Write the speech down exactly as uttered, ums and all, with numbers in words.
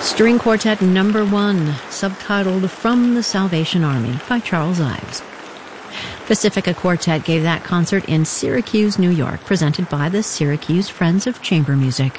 String Quartet Number One, subtitled From the Salvation Army by Charles Ives. Pacifica Quartet gave that concert in Syracuse, New York, presented by the Syracuse Friends of Chamber Music.